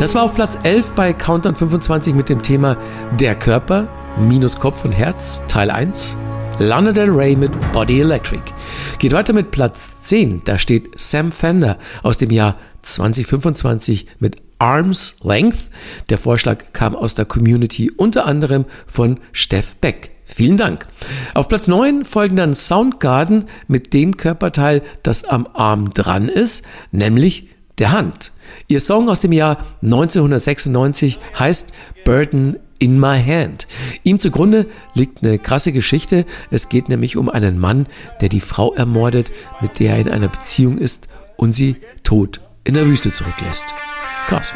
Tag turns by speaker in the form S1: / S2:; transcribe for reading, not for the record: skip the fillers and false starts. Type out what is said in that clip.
S1: Das war auf Platz 11 bei Countdown 25 mit dem Thema Der Körper minus Kopf und Herz, Teil 1. Lana Del Rey mit Body Electric. Geht weiter mit Platz 10. Da steht Sam Fender aus dem Jahr 2025 mit Arm's Length. Der Vorschlag kam aus der Community, unter anderem von Steff Beck. Vielen Dank. Auf Platz 9 folgen dann Soundgarden mit dem Körperteil, das am Arm dran ist, nämlich der Hand. Ihr Song aus dem Jahr 1996 heißt Burden in My Hand. Ihm zugrunde liegt eine krasse Geschichte. Es geht nämlich um einen Mann, der die Frau ermordet, mit der er in einer Beziehung ist und sie tot in der Wüste zurücklässt. Krass.